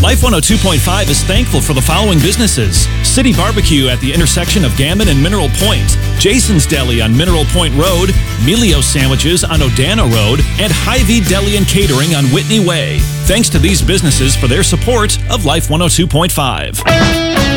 Life 102.5 is thankful for the following businesses: City Barbecue at the intersection of Gammon and Mineral Point, Jason's Deli on Mineral Point Road, Melio Sandwiches on Odana Road, and Hy-Vee Deli and Catering on Whitney Way. Thanks to these businesses for their support of Life 102.5.